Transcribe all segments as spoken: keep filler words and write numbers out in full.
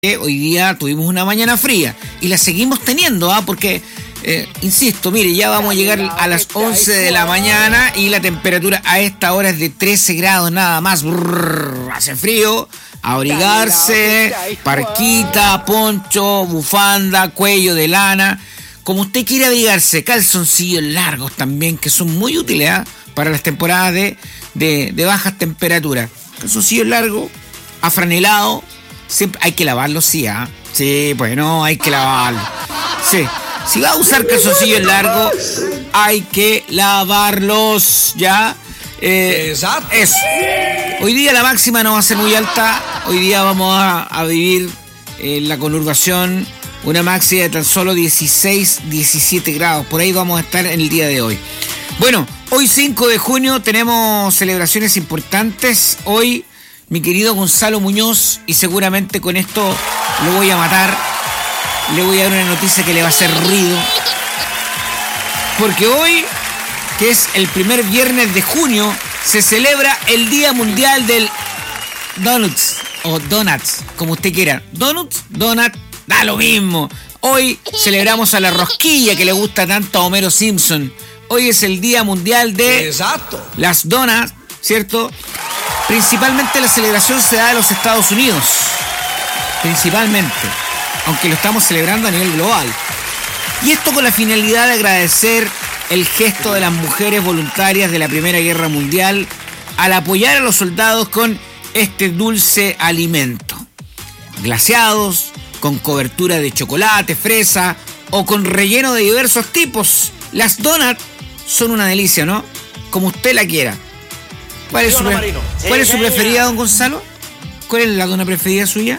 Hoy día tuvimos una mañana fría y la seguimos teniendo, ¿ah? Porque, eh, insisto, mire, ya vamos a llegar a las once de la mañana y la temperatura a esta hora es de trece grados nada más. Brrr, hace frío, abrigarse, parquita, poncho, bufanda, cuello de lana. Como usted quiere abrigarse, calzoncillos largos también, que son muy útiles, ¿ah? Para las temporadas de, de, de bajas temperaturas. Calzoncillos largos, afranelado. Siempre hay que lavarlo, sí, ¿ah? ¿eh? Sí, pues no, hay que lavarlo. Sí, si va a usar calzoncillos largos, hay que lavarlos, ¿ya? Eh, Exacto. Eso. Hoy día la máxima no va a ser muy alta. Hoy día vamos a, a vivir en la conurbación una máxima de tan solo dieciséis, diecisiete grados. Por ahí vamos a estar en el día de hoy. Bueno, hoy cinco de junio tenemos celebraciones importantes. Hoy mi querido Gonzalo Muñoz, y seguramente con esto lo voy a matar, le voy a dar una noticia que le va a hacer ruido, porque hoy, que es el primer viernes de junio, se celebra el Día Mundial del Donuts, o Donuts, como usted quiera. Donuts, donut, da lo mismo. Hoy celebramos a la rosquilla que le gusta tanto a Homero Simpson. Hoy es el Día Mundial de Exacto. Las donuts, ¿cierto? Principalmente la celebración se da en los Estados Unidos. Principalmente. Aunque lo estamos celebrando a nivel global. Y esto con la finalidad de agradecer el gesto de las mujeres voluntarias de la Primera Guerra Mundial al apoyar a los soldados con este dulce alimento. Glaseados, con cobertura de chocolate, fresa o con relleno de diversos tipos. Las donuts son una delicia, ¿no? Como usted la quiera. ¿Cuál es, su, pre- ¿Cuál es su preferida, don Gonzalo? ¿Cuál es la dona preferida suya?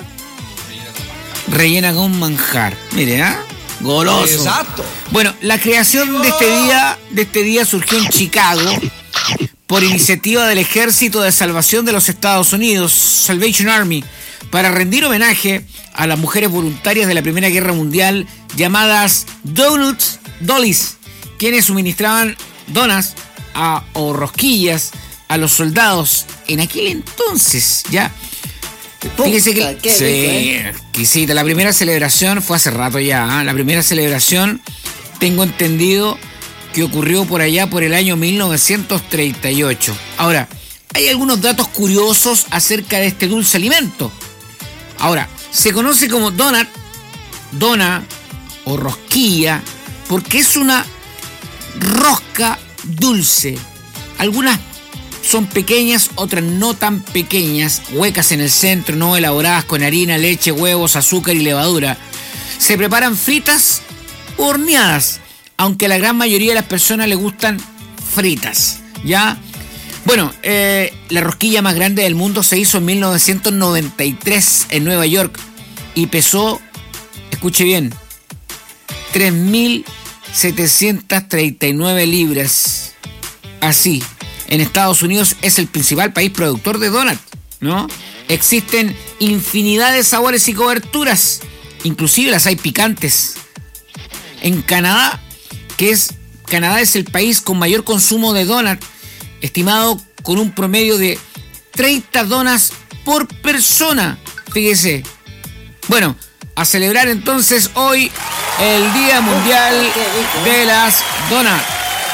Rellena con manjar. Mire, ¿ah? ¿eh? Goloso. Exacto. Bueno, la creación de este día, de este día surgió en Chicago por iniciativa del Ejército de Salvación de los Estados Unidos, Salvation Army, para rendir homenaje a las mujeres voluntarias de la Primera Guerra Mundial llamadas Donuts Dollies, quienes suministraban donas a, o rosquillas a los soldados en aquel entonces, ¿ya? Fíjese que, Qué sí, rico, ¿eh? exquisita. La primera celebración fue hace rato ya, ¿eh? La primera celebración, tengo entendido que ocurrió por allá por el año mil novecientos treinta y ocho. Ahora, hay algunos datos curiosos acerca de este dulce alimento. Ahora, se conoce como donut, dona o rosquilla, porque es una rosca dulce. Algunas son pequeñas, otras no tan pequeñas, huecas en el centro, no elaboradas con harina, leche, huevos, azúcar y levadura. Se preparan fritas o horneadas, aunque a la gran mayoría de las personas les gustan fritas, ¿ya? Bueno, eh, la rosquilla más grande del mundo se hizo en mil novecientos noventa y tres en Nueva York y pesó, escuche bien, tres mil setecientas treinta y nueve libras. Así. En Estados Unidos es el principal país productor de donuts, ¿no? Existen infinidad de sabores y coberturas, inclusive las hay picantes. En Canadá, que es Canadá es el país con mayor consumo de donuts, estimado con un promedio de treinta donas por persona. Fíjese. Bueno, a celebrar entonces hoy el Día Mundial de las Donuts.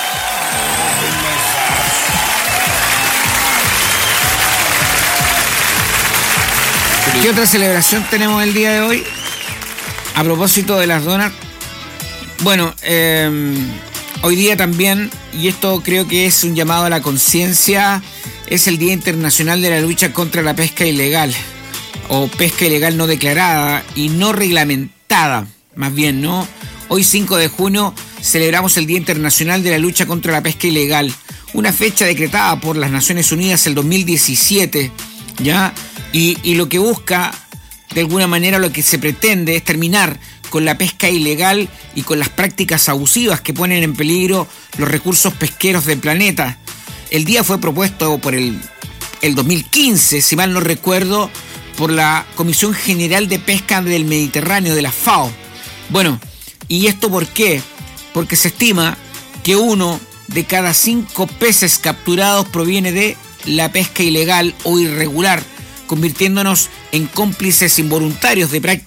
¿Qué otra celebración tenemos el día de hoy? A propósito de las donas. Bueno, eh, hoy día también, y esto creo que es un llamado a la conciencia, es el Día Internacional de la Lucha contra la Pesca Ilegal, o pesca ilegal no declarada y no reglamentada, más bien, ¿no? Hoy cinco de junio celebramos el Día Internacional de la Lucha contra la Pesca Ilegal, una fecha decretada por las Naciones Unidas el dos mil diecisiete, ¿ya? Y, y lo que busca, de alguna manera, lo que se pretende es terminar con la pesca ilegal y con las prácticas abusivas que ponen en peligro los recursos pesqueros del planeta. El día fue propuesto por el, el dos mil quince, si mal no recuerdo, por la Comisión General de Pesca del Mediterráneo de la FAO. Bueno, ¿y esto por qué? Porque se estima que uno de cada cinco peces capturados proviene de la pesca ilegal o irregular, convirtiéndonos en cómplices involuntarios de prácticas